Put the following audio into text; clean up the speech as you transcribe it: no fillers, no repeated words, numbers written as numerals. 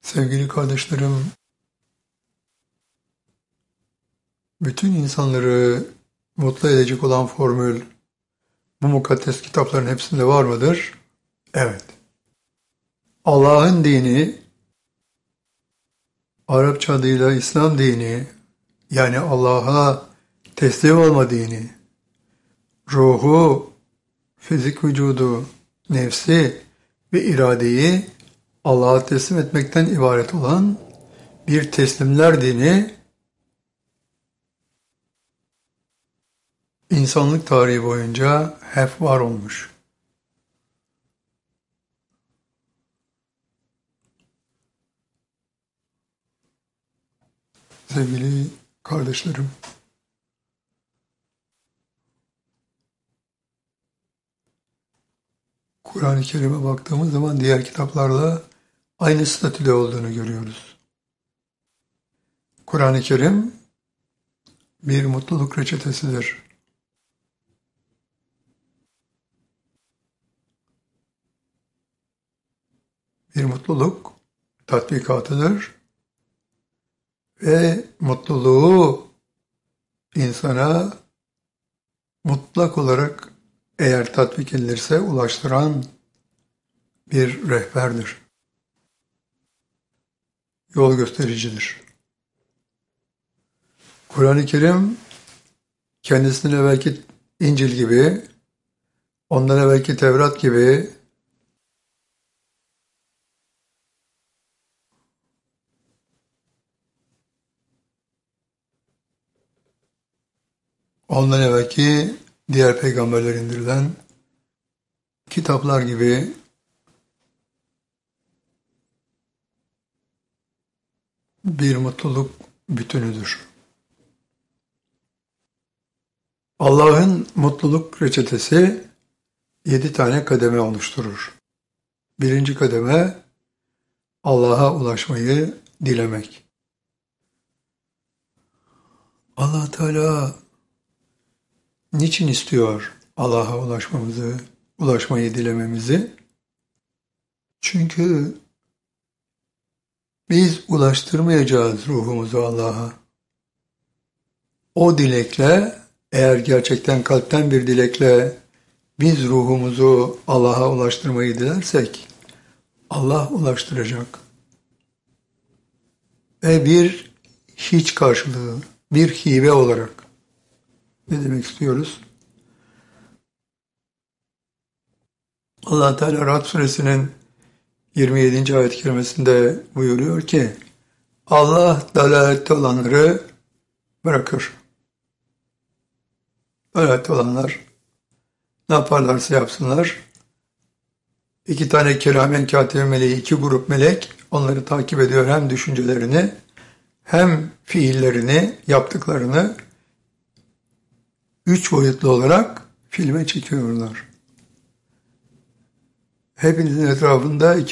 Sevgili kardeşlerim, bütün insanları mutlu edecek olan formül bu mukaddes kitapların hepsinde var mıdır? Evet. Allah'ın dini, Arapça adıyla İslam dini, yani Allah'a teslim olma dini, ruhu, fizik vücudu, nefsi ve iradeyi Allah'a teslim etmekten ibaret olan bir teslimler dini, insanlık tarihi boyunca hep var olmuş. Sevgili kardeşlerim, Kur'an-ı Kerim'e baktığımız zaman diğer kitaplarla aynı statüde olduğunu görüyoruz. Kur'an-ı Kerim bir mutluluk reçetesidir. Bir mutluluk tatbikatıdır ve mutluluğu insana mutlak olarak eğer tatbik edilirse ulaştıran bir rehberdir. Yol göstericidir. Kur'an-ı Kerim kendisinden evvelki İncil gibi, ondan evvelki Tevrat gibi ondan evvelki diğer peygamberler indirilen kitaplar gibi bir mutluluk bütünüdür. Allah'ın mutluluk reçetesi 7 tane kademe oluşturur. Birinci kademe Allah'a ulaşmayı dilemek. Allah Teala niçin istiyor Allah'a ulaşmamızı, ulaşmayı dilememizi? Çünkü biz ulaştırmayacağız ruhumuzu Allah'a. O dilekle, eğer gerçekten kalpten bir dilekle biz ruhumuzu Allah'a ulaştırmayı dilersek, Allah ulaştıracak. Ve bir hiç karşılığı, bir hibe olarak. Ne demek istiyoruz? Allah Teala Ra'd suresinin 27. ayet-i kerimesinde buyuruyor ki, Allah dalalette olanları bırakır. Dalalette olanlar ne yaparlarsa yapsınlar, 2 tane kiramen katibe meleği, 2 grup melek onları takip ediyor, hem düşüncelerini hem fiillerini, yaptıklarını 3 boyutlu olarak filme çekiyorlar. Hepinizin etrafında 2